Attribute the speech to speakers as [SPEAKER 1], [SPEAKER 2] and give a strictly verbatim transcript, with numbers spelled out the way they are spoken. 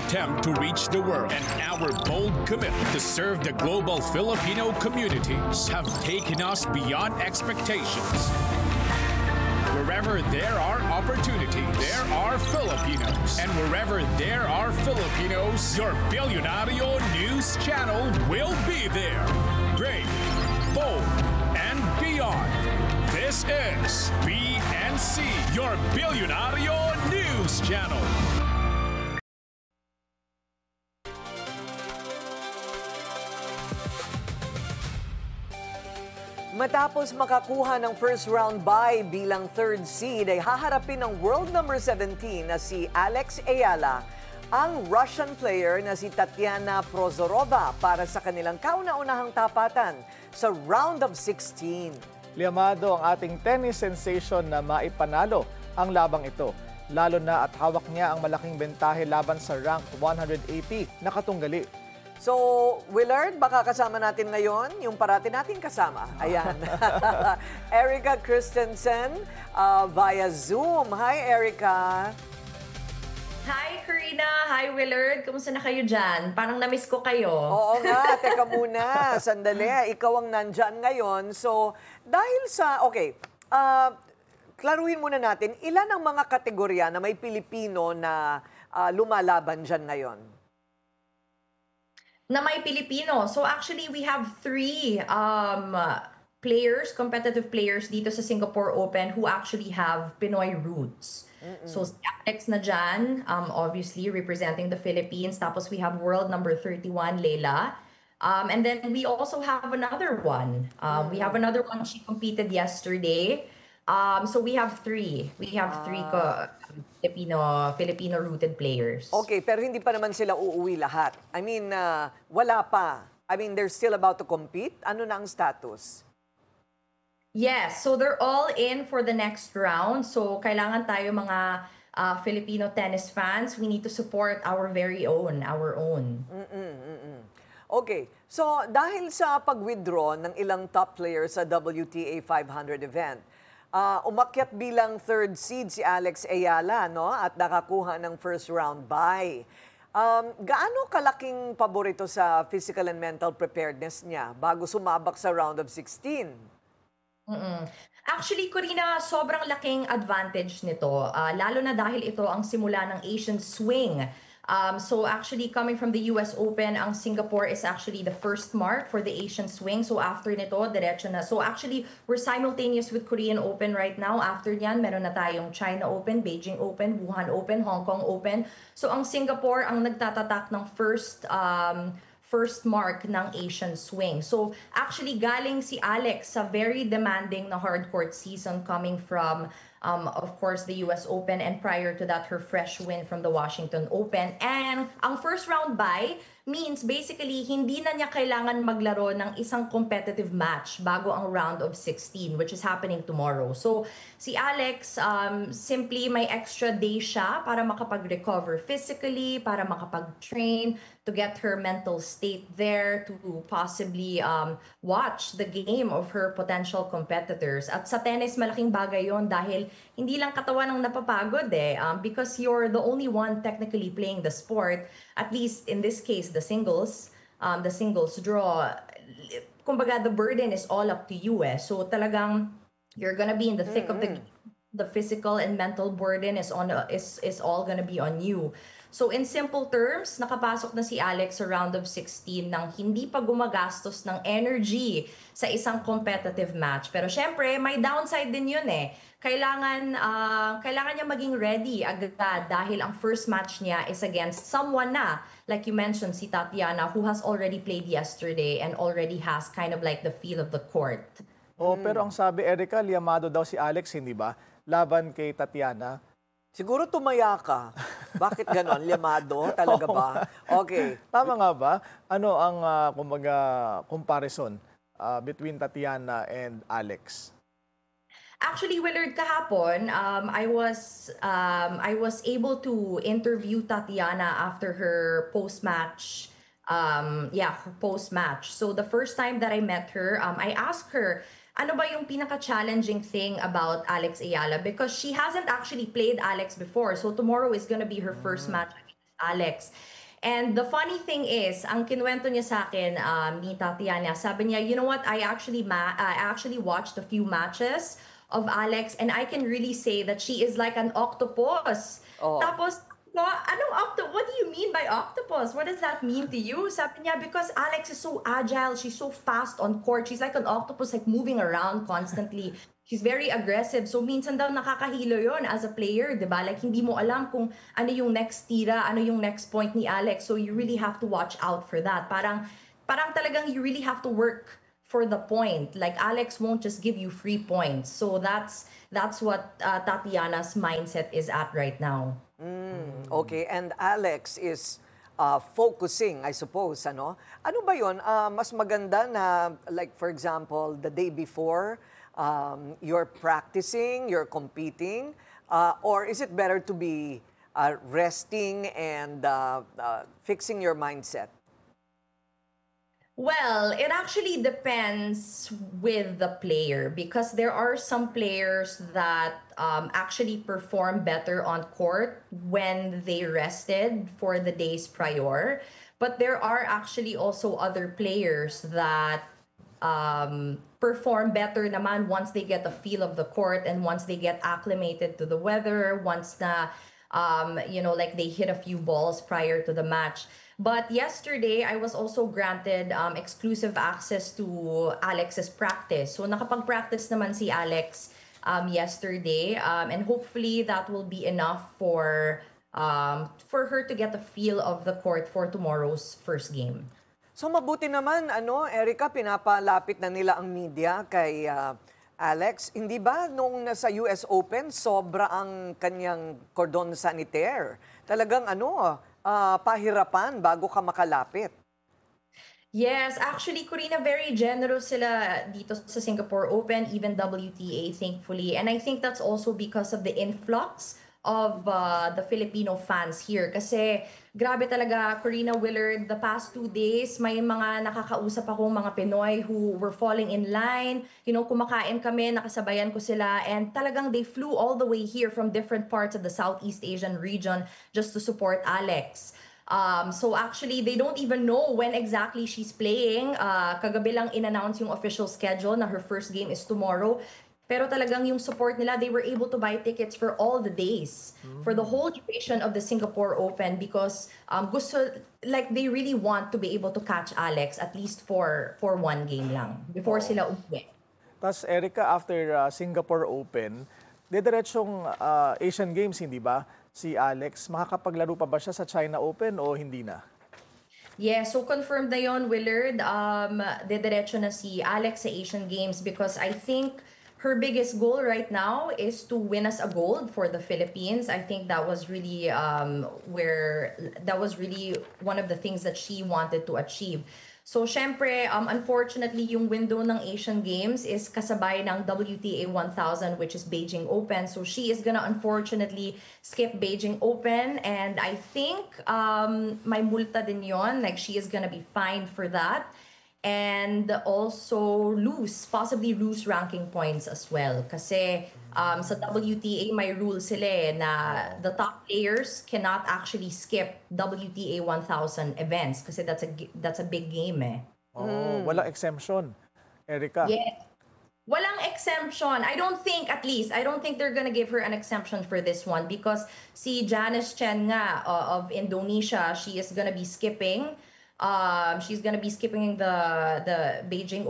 [SPEAKER 1] attempt to reach the world and our bold commitment to serve the global Filipino communities have taken us beyond expectations. Wherever there are opportunities, there are Filipinos. And wherever there are Filipinos, your Billionario News Channel will be there. Brave, bold, and beyond. This is B N C, your Billionario News Channel.
[SPEAKER 2] Matapos makakuha ng first round bye bilang third seed ay haharapin ng world number seventeen na si Alex Ayala ang Russian player na si Tatiana Prozorova para sa kanilang kauna-unahang tapatan sa round of sixteen.
[SPEAKER 3] Liamado ang ating tennis sensation na maipanalo ang labang ito, lalo na at hawak niya ang malaking bentahe laban sa rank one eighty na katunggali.
[SPEAKER 2] So, Willard, baka kasama natin ngayon yung parati natin kasama. Ayan. Erica Christensen uh, via Zoom. Hi, Erica.
[SPEAKER 4] Hi, Karina. Hi, Willard. Kamusta na kayo dyan? Parang namiss ko kayo.
[SPEAKER 2] Oo nga. Teka muna. Sandali. Ikaw ang nandyan ngayon. So, dahil sa... Okay. Uh, klaruhin muna natin, ilan ang mga kategorya na may Pilipino na uh, lumalaban dyan ngayon?
[SPEAKER 4] Na may Pilipino. So actually, we have three um, players, competitive players dito sa Singapore Open who actually have Pinoy roots. Mm-mm. So si Alex na dyan, um, obviously representing the Philippines. Tapos we have world number thirty-one, Leila. Um, and then we also have another one. Um, mm-hmm. We have another one. She competed yesterday. Um, so we have three. We have three ko, Filipino Filipino-rooted players.
[SPEAKER 2] Okay, pero hindi pa naman sila uuwi lahat. I mean, uh, wala pa. I mean, they're still about to compete. Ano na ang status?
[SPEAKER 4] Yes, so they're all in for the next round. So kailangan tayo mga uh, Filipino tennis fans, we need to support our very own, our own.
[SPEAKER 2] Mm-mm, mm-mm. Okay, so dahil sa pag-withdraw ng ilang top players sa W T A five hundred event, Uh, umakyat bilang third seed si Alex Ayala, no? At nakakuha ng first round bye. Um, gaano kalaking paborito sa physical and mental preparedness niya bago sumabak sa round of sixteen?
[SPEAKER 4] Mm-mm. Actually, Corina, sobrang laking advantage nito. Uh, lalo na dahil ito ang simula ng Asian swing. Um, so actually, coming from the U S Open, ang Singapore is actually the first mark for the Asian swing. So after nito, diretso na. So actually, we're simultaneous with Korean Open right now. After yan, meron na tayong China Open, Beijing Open, Wuhan Open, Hong Kong Open. So ang Singapore ang nagtatatak ng first um, first mark ng Asian swing. So actually, galing si Alex sa very demanding na hardcourt season coming from Um, of course, the U S Open, and prior to that, her fresh win from the Washington Open. And ang first round bye means basically hindi na niya kailangan maglaro ng isang competitive match bago ang round of sixteen, which is happening tomorrow. So si Alex, um, simply may extra day siya para makapag-recover physically, para makapag-train, to get her mental state there, to possibly um, watch the game of her potential competitors. At sa tennis, malaking bagay yon dahil hindi lang katawan ang napapagod eh. Um, because you're the only one technically playing the sport, at least in this case, the singles, um, the singles draw, kumbaga the burden is all up to you eh. So talagang you're gonna be in the thick mm-hmm. of the game. The physical and mental burden is on is is all gonna be on you. So in simple terms, nakapasok na si Alex sa round of sixteen nang hindi pa gumagastos ng energy sa isang competitive match. Pero syempre, may downside din yun eh. Kailangan uh, kailangan niya maging ready agad dahil ang first match niya is against someone na, like you mentioned, si Tatiana, who has already played yesterday and already has kind of like the feel of the court.
[SPEAKER 3] Oh, hmm. Pero ang sabi, Erica, liamado daw si Alex, hindi ba? Laban kay Tatiana.
[SPEAKER 2] Siguro tumaya ka. Bakit ganon? Liamado? Talaga ba? Okay.
[SPEAKER 3] Tama nga ba? Ano ang uh, kumbaga, comparison uh, between Tatiana and Alex?
[SPEAKER 4] Actually, Willard, kahapon, um, I was um, I was able to interview Tatiana after her post-match, um, yeah, her post-match. So the first time that I met her, um, I asked her, ano ba yung pinaka-challenging thing about Alex Ayala? Because she hasn't actually played Alex before. So tomorrow is gonna be her first match against Alex. And the funny thing is, ang kinwento niya sa akin, um, ni Tatiana, sabi niya, you know what, I actually ma- I actually watched a few matches of Alex and I can really say that she is like an octopus.
[SPEAKER 2] Oh.
[SPEAKER 4] Tapos, ko, anong octopus? What do you mean by octopus? What does that mean to you? Sabi niya, because Alex is so agile, she's so fast on court, she's like an octopus, like moving around constantly. She's very aggressive. So minsan daw nakakahilo yon as a player, di ba? Like hindi mo alam kung ano yung next tira, ano yung next point ni Alex. So you really have to watch out for that. Parang parang talagang you really have to work for the point. Like Alex won't just give you free points. So that's that's what uh, Tatiana's mindset is at right now.
[SPEAKER 2] Okay, and Alex is uh, focusing, I suppose, ano? Ano ba yun? Ah, mas maganda na, like for example, the day before, um, you're practicing, you're competing, uh, or is it better to be uh, resting and uh, uh, fixing your mindset?
[SPEAKER 4] Well, it actually depends with the player because there are some players that um, actually perform better on court when they rested for the days prior. But there are actually also other players that um, perform better naman once they get a feel of the court and once they get acclimated to the weather, once na, um, you know, like they hit a few balls prior to the match. But yesterday, I was also granted um, exclusive access to Alex's practice. So nakapag-practice naman si Alex um, yesterday, um, and hopefully that will be enough for um, for her to get a feel of the court for tomorrow's first game.
[SPEAKER 2] So mabuti naman, ano, Erica, pinapalapit na nila ang media kay uh, Alex. Hindi ba nung nasa U S Open, sobra ang kanyang cordon sanitaire? Talagang ano, uh, pahirapan bago ka makalapit.
[SPEAKER 4] Yes, actually, Corina, very generous sila dito sa Singapore Open, even W T A, thankfully. And I think that's also because of the influx of uh, the Filipino fans here. Kasi grabe talaga, Corina Willard, the past two days, may mga nakakausap akong mga Pinoy who were falling in line. You know, kumakain kami, nakasabayan ko sila. And talagang they flew all the way here from different parts of the Southeast Asian region just to support Alex. Um, so actually, they don't even know when exactly she's playing. Uh, kagabi lang in-announce yung official schedule na her first game is tomorrow. Pero talagang yung support nila, they were able to buy tickets for all the days, mm-hmm. for the whole duration of the Singapore Open because um, gusto, like they really want to be able to catch Alex at least for for one game lang before oh. sila umuwi.
[SPEAKER 3] Tapos Erica, after uh, Singapore Open, didiretsong uh, Asian Games, hindi ba? Si Alex, makakapaglaro pa ba siya sa China Open o hindi na?
[SPEAKER 4] Yeah, so confirmed na yon, Willard. Um, didiretso na si Alex sa Asian Games because I think her biggest goal right now is to win us a gold for the Philippines. I think that was really um, where that was really one of the things that she wanted to achieve. So, syempre, um, unfortunately, yung window ng Asian Games is kasabay ng W T A one thousand, which is Beijing Open. So, she is gonna unfortunately skip Beijing Open. And I think um, may multa din yon. Like, she is gonna be fined for that. And also lose, possibly lose ranking points as well. Kasi um, sa W T A may rule sila eh, na the top players cannot actually skip W T A one thousand events kasi that's a that's a big game eh.
[SPEAKER 3] Oh, mm. Walang exemption, Erica.
[SPEAKER 4] Yeah. Walang exemption. I don't think, at least, I don't think they're gonna give her an exemption for this one because si Janice Chen nga uh, of Indonesia, she is gonna be skipping Um, she's gonna be skipping the the Beijing